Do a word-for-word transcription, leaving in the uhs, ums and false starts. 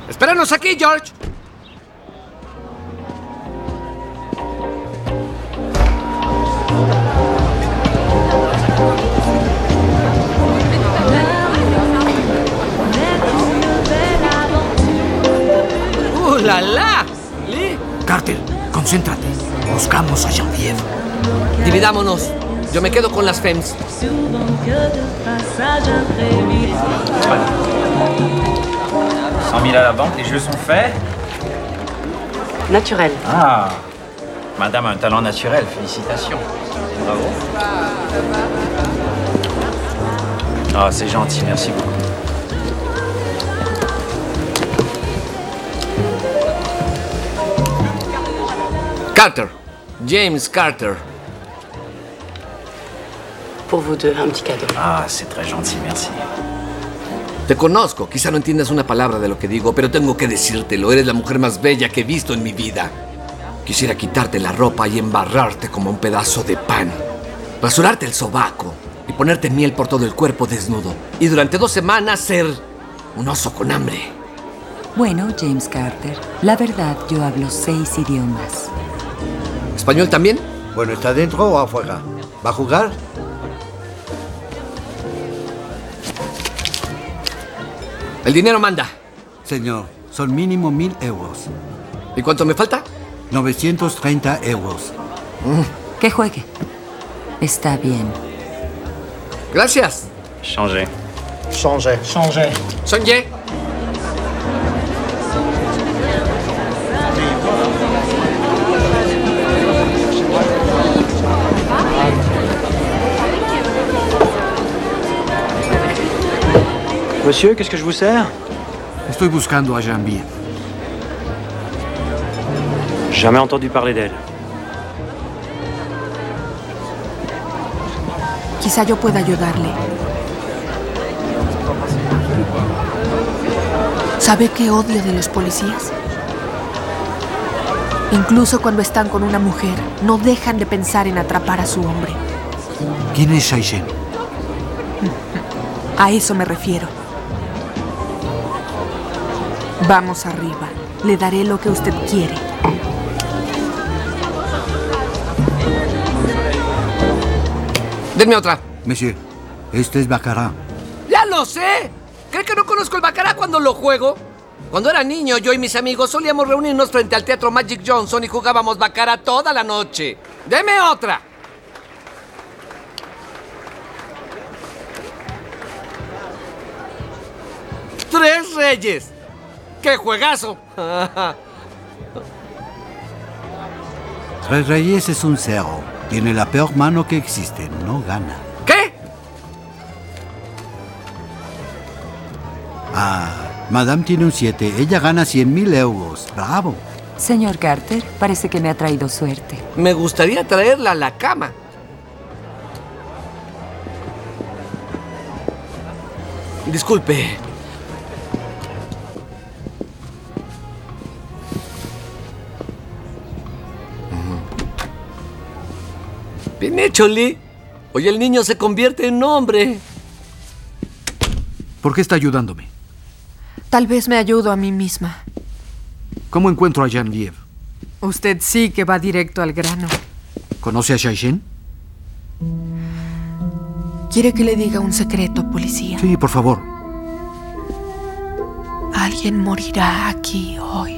¡Espéranos aquí, George! ¡Uh, la, la! ¿Lee? Carter, concéntrate. Buscamos a Geneviève. Dividámonos. Yo me quedo con las femmes. Voilà. cent mille à la banque, les jeux sont faits. Naturel. Ah, madame a un talent naturel, félicitations. Bravo. Ah, c'est gentil, merci beaucoup. Carter. James Carter. Pour vous deux, un petit cadeau. Ah, c'est très gentil, merci. Te conozco. Quizá no entiendas una palabra de lo que digo, pero tengo que decírtelo. Eres la mujer más bella que he visto en mi vida. Quisiera quitarte la ropa y embarrarte como un pedazo de pan. Rasurarte el sobaco y ponerte miel por todo el cuerpo desnudo. Y durante dos semanas ser un oso con hambre. Bueno, James Carter, la verdad, yo hablo seis idiomas. ¿Español también? Bueno, ¿está dentro o afuera? ¿Va a jugar? El dinero manda. Señor, son mínimo mil euros. ¿Y cuánto me falta? novecientos treinta euros. Que juegue. Está bien. Gracias. Changez. Changez. Changez. Sonye. Monsieur, qu'est-ce que je vous sers? Estoy buscando a Geneviève. Jamais entendu parler d'elle. Quizá yo pueda ayudarle. ¿Sabe qué odio de los policías? Incluso cuando están con una mujer, no dejan de pensar en atrapar a su hombre. ¿Quién es Shaishen? A eso me refiero. Vamos arriba. Le daré lo que usted quiere. Denme otra. Monsieur, este es Baccarat. ¡Ya lo sé! ¿Cree que no conozco el baccarat cuando lo juego? Cuando era niño, yo y mis amigos solíamos reunirnos frente al Teatro Magic Johnson y jugábamos baccarat toda la noche. ¡Deme otra! ¡Tres reyes! ¡Qué juegazo! Tres Reyes es un cero. Tiene la peor mano que existe. No gana. ¿Qué? Ah, Madame tiene un siete. Ella gana cien mil euros. ¡Bravo! Señor Carter, parece que me ha traído suerte. Me gustaría traerla a la cama. Disculpe. Bien hecho, Lee. Hoy el niño se convierte en hombre. ¿Por qué está ayudándome? Tal vez me ayudo a mí misma. ¿Cómo encuentro a Geneviève? Usted sí que va directo al grano. ¿Conoce a Shaishen? ¿Quiere que le diga un secreto, policía? Sí, por favor. Alguien morirá aquí hoy.